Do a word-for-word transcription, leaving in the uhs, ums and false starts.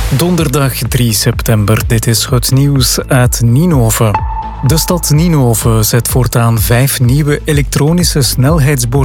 Donderdag drie september, dit is het nieuws uit Ninove. De stad Ninove zet voortaan vijf nieuwe elektronische snelheidsborden